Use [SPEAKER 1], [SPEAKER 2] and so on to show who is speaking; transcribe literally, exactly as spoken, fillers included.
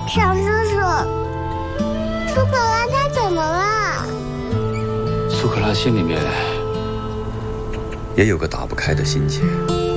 [SPEAKER 1] 小叔叔，苏克拉他怎么了？
[SPEAKER 2] 苏克拉心里面也有个打不开的心结。